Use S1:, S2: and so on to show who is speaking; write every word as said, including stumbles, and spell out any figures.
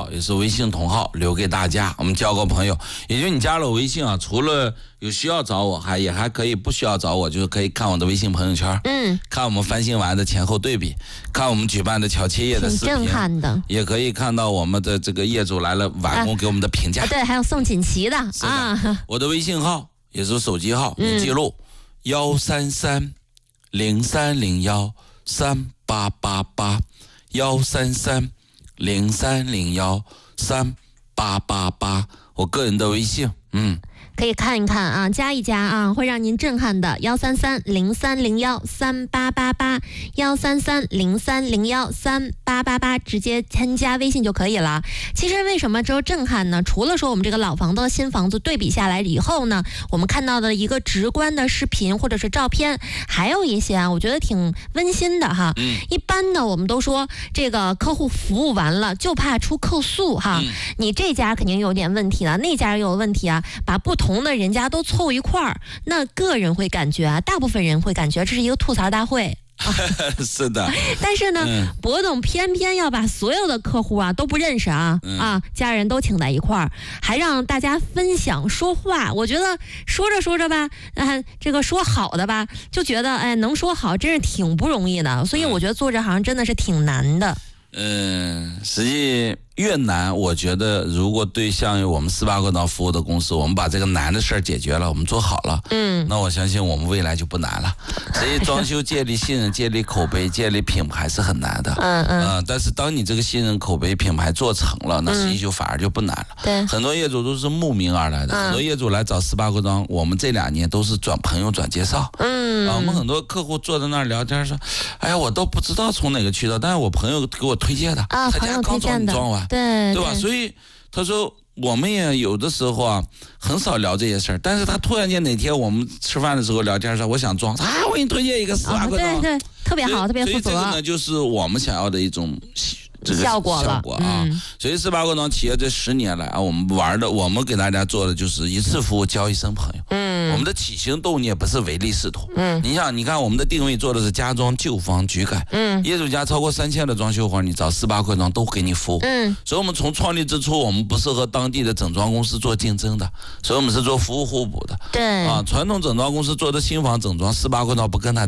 S1: 号也是微信同号，留给大家，我们交个朋友。也就你加了我微信啊，除了有需要找我，还也还可以不需要找我，就是可以看我的微信朋友圈，
S2: 嗯，
S1: 看我们翻新完的前后对比，看我们举办的乔切业的视频，
S2: 挺震撼的，
S1: 也可以看到我们的这个业主来了完工给我们的评价。
S2: 啊啊、对，还有送锦旗的
S1: 啊。我的微信号也是手机号，你记录幺三三零三零幺三八八八幺三三零三零幺三八八八，我个人的微信，嗯。
S2: 可以看一看啊，加一加啊，会让您震撼的。幺三三零三零幺三八八八，幺三三零三零幺三八八八，直接添加微信就可以了。其实为什么只有震撼呢？除了说我们这个老房子和新房子对比下来以后呢，我们看到的一个直观的视频或者是照片，还有一些啊，我觉得挺温馨的哈。
S1: 嗯、
S2: 一般呢，我们都说这个客户服务完了就怕出客诉哈。
S1: 嗯、
S2: 你这家肯定有点问题了，那家有问题啊，把不同。同的人家都凑一块儿，那个人会感觉啊，大部分人会感觉这是一个吐槽大会。啊、
S1: 是的，
S2: 但是呢，
S1: 嗯、
S2: 博总偏偏要把所有的客户啊都不认识啊、嗯、啊，家人都请在一块儿，还让大家分享说话。我觉得说着说着吧，啊，这个说好的吧，就觉得哎，能说好真是挺不容易的。所以我觉得做这行真的是挺难的。
S1: 嗯，实际越难，我觉得如果对像我们斯巴克岛服务的公司，我们把这个难的事儿解决了，我们做好了，
S2: 嗯，
S1: 那我相信我们未来就不难了。所以装修建立信任、建立口碑、建立品牌是很难的，
S2: 嗯嗯、
S1: 呃，但是当你这个信任、口碑、品牌做成了，那实际就反而就不难了。
S2: 对、嗯，
S1: 很多业主都是慕名而来的，嗯、很多业主来找斯巴克庄，我们这两年都是转朋友转介绍，
S2: 嗯，
S1: 啊，我们很多客户坐在那儿聊天说，哎呀，我都不知道从哪个渠道，但是我朋友给我推荐的，
S2: 啊，
S1: 他家刚装装完，
S2: 对
S1: 对吧？所以他说我们也有的时候啊，很少聊这些事儿，但是他突然间哪天我们吃饭的时候聊天说我想装，啊，我给你推荐一个斯巴克庄，
S2: 啊，对对，特别好，特别负责。
S1: 所以这个呢，就是我们想要的一种。这个
S2: 效果
S1: 效果啊，
S2: 嗯、
S1: 所以斯巴克庄企业这十年来啊，我们玩的，我们给大家做的就是一次服务交一生朋友。
S2: 嗯，
S1: 我们的起心动念不是唯利是图。
S2: 嗯，
S1: 你想，你看我们的定位做的是家装、旧房、局改。
S2: 嗯，
S1: 业主家超过三千的装修活，你找斯巴克庄都给你服务。
S2: 嗯，
S1: 所以我们从创立之初，我们不是和当地的整装公司做竞争的，所以我们是做服务互补的。
S2: 对
S1: 啊，传统整装公司做的新房整装，斯巴克庄不跟他